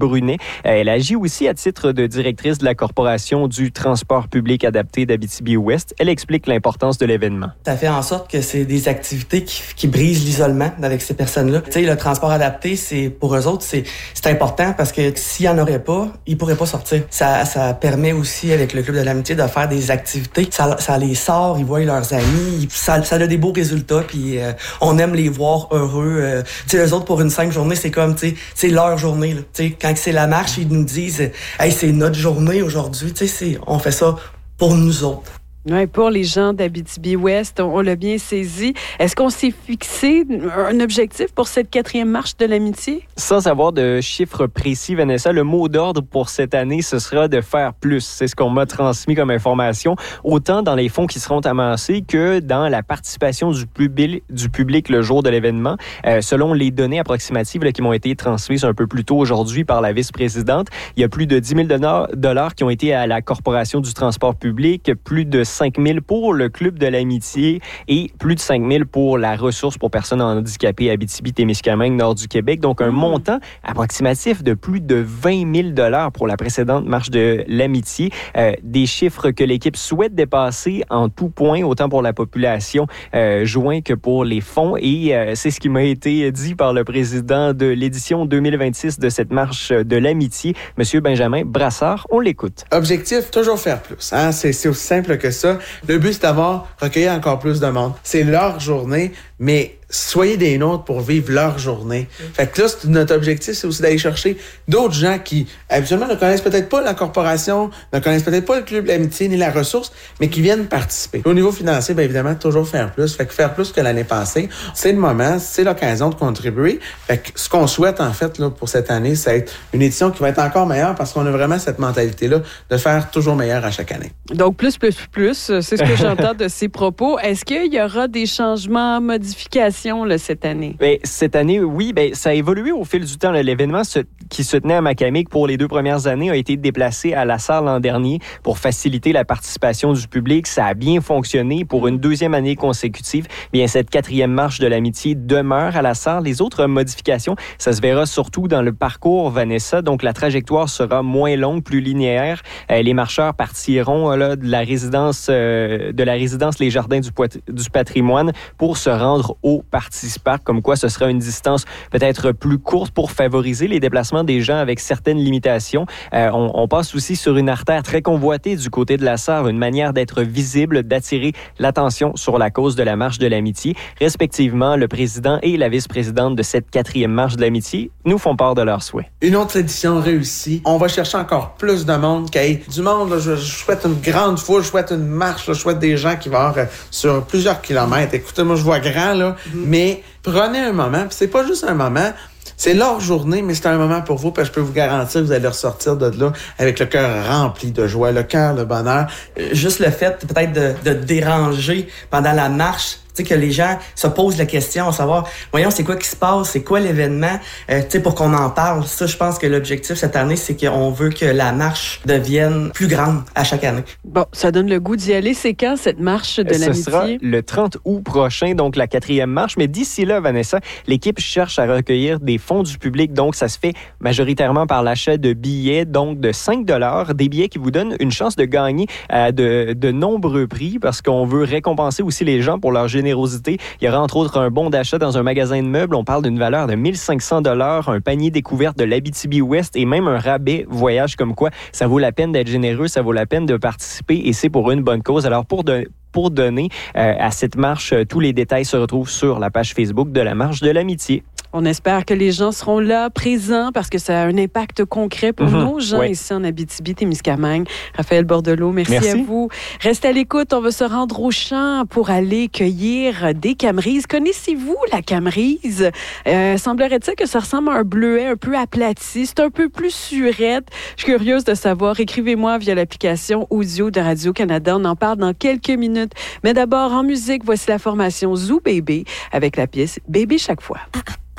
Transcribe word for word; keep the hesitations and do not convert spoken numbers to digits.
Brunet. Elle agit aussi à titre de directrice de la Corporation du transport public adapté d'Abitibi-Ouest. Elle explique l'importance de l'événement. Ça fait en sorte que c'est des activités qui, qui brisent l'isolement avec ces personnes-là. Tu sais, le transport adapté, c'est pour eux autres, c'est, c'est important parce que s'il n'y en aurait pas, ils pourraient pas sortir. Ça, ça permet aussi, avec le Club de l'Amitié, de faire des activités. Ça, ça les sort, ils voient leurs amis, ça, ça a des beaux résultats, puis euh, on aime les voir heureux. Euh, tu sais, eux autres, pour une cinq journées, c'est comme, tu sais, c'est leur journée. Tu sais, quand c'est la marche, ils nous disent « Hey, c'est notre journée aujourd'hui. » Tu sais, on fait ça pour nous autres. Oui, pour les gens d'Abitibi-Ouest, on, on l'a bien saisi. Est-ce qu'on s'est fixé un objectif pour cette quatrième marche de l'amitié? Sans avoir de chiffres précis, Vanessa, le mot d'ordre pour cette année, ce sera de faire plus. C'est ce qu'on m'a transmis comme information, autant dans les fonds qui seront amassés que dans la participation du public, du public le jour de l'événement. Euh, selon les données approximatives là, qui m'ont été transmises un peu plus tôt aujourd'hui par la vice-présidente, il y a plus de dix mille dollars qui ont été à la Corporation du transport public, plus de cinq mille pour le Club de l'Amitié et plus de cinq mille pour la ressource pour personnes handicapées Abitibi-Témiscamingue, nord du Québec. Donc, un mmh. montant approximatif de plus de vingt mille dollars pour la précédente marche de l'Amitié. Euh, des chiffres que l'équipe souhaite dépasser en tout point, autant pour la population euh, jointe que pour les fonds. Et euh, c'est ce qui m'a été dit par le président de l'édition deux mille vingt-six de cette marche de l'Amitié, M. Benjamin Brassard. On l'écoute. Objectif, toujours faire plus. Hein? C'est, c'est aussi simple que ça. Le but, c'est d'avoir recueillir encore plus de monde. C'est leur journée, mais soyez des nôtres pour vivre leur journée. Fait que là, c'est, notre objectif, c'est aussi d'aller chercher d'autres gens qui, habituellement, ne connaissent peut-être pas la corporation, ne connaissent peut-être pas le Club de l'Amitié ni la ressource, mais qui viennent participer. Au niveau financier, bien évidemment, toujours faire plus. Fait que faire plus que l'année passée, c'est le moment, c'est l'occasion de contribuer. Fait que ce qu'on souhaite, en fait, là, pour cette année, c'est être une édition qui va être encore meilleure parce qu'on a vraiment cette mentalité-là de faire toujours meilleur à chaque année. Donc, plus, plus, plus, c'est ce que j'entends de ces propos. Est-ce qu'il y aura des changements, modifications là, cette année? Bien, cette année, oui, bien, ça a évolué au fil du temps. Là. L'événement se, qui se tenait à Macamic pour les deux premières années a été déplacé à La Sarre l'an dernier pour faciliter la participation du public. Ça a bien fonctionné pour une deuxième année consécutive. Bien, cette quatrième marche de l'amitié demeure à La Sarre. Les autres modifications, ça se verra surtout dans le parcours, Vanessa. Donc, la trajectoire sera moins longue, plus linéaire. Euh, les marcheurs partiront là, de la résidence, euh, de la résidence Les Jardins du, Poit- du patrimoine pour se rendre au participants, comme quoi ce sera une distance peut-être plus courte pour favoriser les déplacements des gens avec certaines limitations. Euh, on, on passe aussi sur une artère très convoitée du côté de la Sarre, une manière d'être visible, d'attirer l'attention sur la cause de la marche de l'amitié. Respectivement, le président et la vice-présidente de cette quatrième marche de l'amitié nous font part de leurs souhaits. Une autre édition réussie. On va chercher encore plus de monde, qu'il y ait du monde. Là, je, je souhaite une grande foule, je souhaite une marche, là, je souhaite des gens qui vont avoir euh, sur plusieurs kilomètres. Écoutez, moi, je vois grand, là, mm-hmm. mais prenez un moment, puis c'est pas juste un moment, c'est leur journée, mais c'est un moment pour vous, parce que je peux vous garantir que vous allez ressortir de là avec le cœur rempli de joie, le cœur de bonheur. Juste le fait peut-être de, de déranger pendant la marche, tu sais, que les gens se posent la question à savoir, voyons, c'est quoi qui se passe, c'est quoi l'événement, euh, tu sais, pour qu'on en parle. Ça, je pense que l'objectif cette année, c'est qu'on veut que la marche devienne plus grande à chaque année. Bon, ça donne le goût d'y aller. C'est quand, cette marche de l'amitié? Ce sera le trente août prochain, donc la quatrième marche. Mais d'ici là, Vanessa, l'équipe cherche à recueillir des fonds du public. Donc, ça se fait majoritairement par l'achat de billets, donc de cinq dollars, des billets qui vous donnent une chance de gagner euh, de, de nombreux prix parce qu'on veut récompenser aussi les gens pour leur générosité. Il y aura entre autres un bon d'achat dans un magasin de meubles. On parle d'une valeur de mille cinq cents dollars, un panier découverte de l'Abitibi-Ouest et même un rabais voyage, comme quoi ça vaut la peine d'être généreux, ça vaut la peine de participer et c'est pour une bonne cause. Alors pour de Pour donner euh, à cette marche, euh, tous les détails se retrouvent sur la page Facebook de la Marche de l'Amitié. On espère que les gens seront là, présents, parce que ça a un impact concret pour mm-hmm. nos gens oui. ici en Abitibi-Témiscamingue. Raphaël Bordelot, merci, merci à vous. Restez à l'écoute, on va se rendre au champ pour aller cueillir des camerises. Connaissez-vous la camerise? Euh, semblerait-il que ça ressemble à un bleuet un peu aplati. C'est un peu plus surette. Je suis curieuse de savoir. Écrivez-moi via l'application audio de Radio-Canada. On en parle dans quelques minutes. Mais d'abord, en musique, voici la formation Zoo Baby avec la pièce Baby chaque fois.